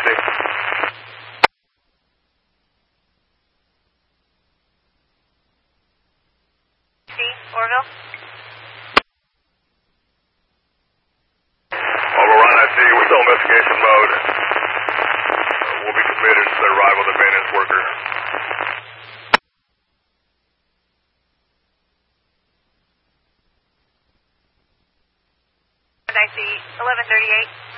Orville? Overrun, I see. We're still in investigation mode. We'll be committed to the arrival of the maintenance worker. And I see 1138.